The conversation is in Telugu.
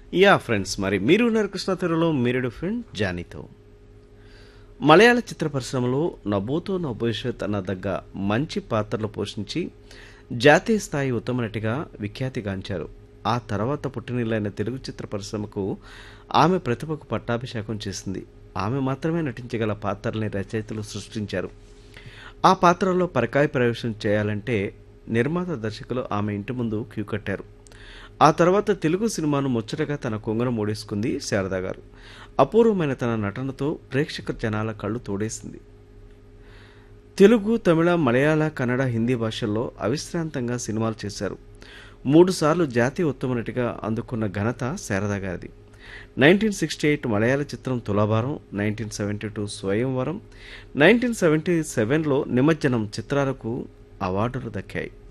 ఫ్రెండ్స్, మరి మీరు ఉన్నారు కృష్ణ తెరలో మీరుడు ఫ్రెండ్ జానీతో. మలయాళ చిత్ర పరిశ్రమలో నభూతో నా భవిష్యత్ అన్నదగ్గ మంచి పాత్రలు పోషించి జాతీయ స్థాయి ఉత్తమ నటిగా విఖ్యాతిగాంచారు. ఆ తర్వాత పుట్టినిల్లైన తెలుగు చిత్ర పరిశ్రమకు ఆమె ప్రతిభకు పట్టాభిషేకం చేసింది. ఆమె మాత్రమే నటించగల పాత్రల్ని రచయితలు సృష్టించారు. ఆ పాత్రలో పరకాయ ప్రవేశం చేయాలంటే నిర్మాత దర్శకులు ఆమె ఇంటి ముందు క్యూ కట్టారు. ఆ తర్వాత తెలుగు సినిమాను ముచ్చటగా తన కొంగను మూడేసుకుంది శారద గారు. అపూర్వమైన తన నటనతో ప్రేక్షక జనాల కళ్ళు తోడేసింది. తెలుగు, తమిళ, మలయాళ, కన్నడ, హిందీ భాషల్లో అవిశ్రాంతంగా సినిమాలు చేశారు. 3 సార్లు జాతీయ ఉత్తమ నటిగా అందుకున్న ఘనత శారద గారిది. 1968 మలయాళ చిత్రం తులాభారం, 1972 స్వయంవరం, 1977లో నిమజ్జనం చిత్రాలకు అవార్డులు దక్కాయి.